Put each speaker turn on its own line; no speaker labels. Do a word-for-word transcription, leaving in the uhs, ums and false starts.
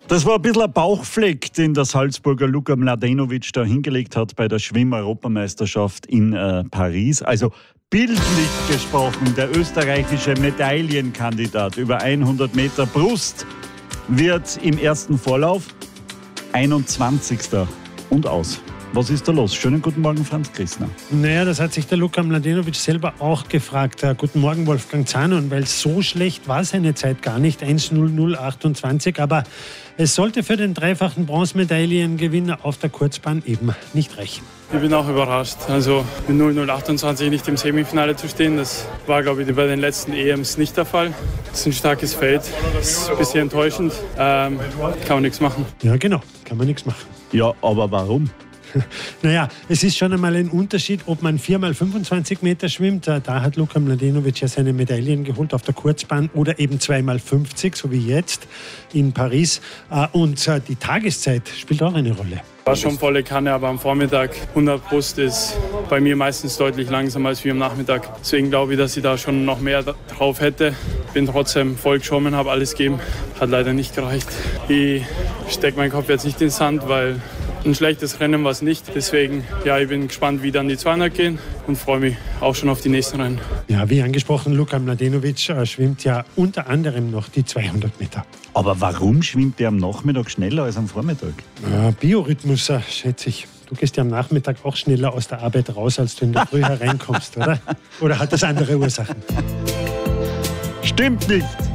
Das war ein bisschen ein Bauchfleck, den der Salzburger Luka Mladenovic da hingelegt hat bei der Schwimm-Europameisterschaft in äh, Paris. Also bildlich gesprochen, der österreichische Medaillenkandidat über hundert Meter Brust wird im ersten Vorlauf einundzwanzigster und aus. Was ist da los? Schönen guten Morgen, Franz Christner.
Naja, das hat sich der Luka Mladenovic selber auch gefragt. Äh, guten Morgen, Wolfgang Zanon, weil so schlecht war seine Zeit gar nicht, eins null null achtundzwanzig. Aber es sollte für den dreifachen Bronzemedaillengewinner auf der Kurzbahn eben nicht reichen.
Ich bin auch überrascht. Also mit null null achtundzwanzig nicht im Semifinale zu stehen, das war, glaube ich, bei den letzten E Ms nicht der Fall. Das ist ein starkes Feld, das ist ein bisschen enttäuschend. Ähm, kann man nichts machen.
Ja, genau, kann man nichts machen.
Ja, aber warum?
Naja, es ist schon einmal ein Unterschied, ob man vier mal fünfundzwanzig Meter schwimmt. Da hat Luka Mladenovic ja seine Medaillen geholt auf der Kurzbahn oder eben zwei mal fünfzig, so wie jetzt in Paris. Und die Tageszeit spielt auch eine Rolle.
War schon volle Kanne, aber am Vormittag hundert Brust ist bei mir meistens deutlich langsamer als wie am Nachmittag. Deswegen glaube ich, dass ich da schon noch mehr drauf hätte. Bin trotzdem voll geschwommen, habe alles gegeben. Hat leider nicht gereicht. Ich stecke meinen Kopf jetzt nicht ins Sand, weil ein schlechtes Rennen war es nicht. Deswegen, ja, ich bin gespannt, wie dann die zweihundert gehen und freue mich auch schon auf die nächsten Rennen.
Ja, wie angesprochen, Luka Mladenovic äh, schwimmt ja unter anderem noch die zweihundert Meter.
Aber warum schwimmt der am Nachmittag schneller als am Vormittag?
Ja, Biorhythmus, äh, schätze ich. Du gehst ja am Nachmittag auch schneller aus der Arbeit raus, als du in der Früh hereinkommst, oder? Oder hat das andere Ursachen?
Stimmt nicht!